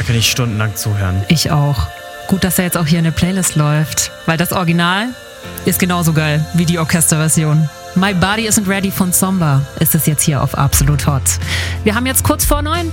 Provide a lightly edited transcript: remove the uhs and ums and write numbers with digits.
könnte ich stundenlang zuhören. Ich auch. Gut, dass er jetzt auch hier in der Playlist läuft, weil das Original ist genauso geil wie die Orchesterversion. My Body Isn't Ready von Zomba ist es jetzt hier auf Absolut Hot. Wir haben jetzt kurz vor 9.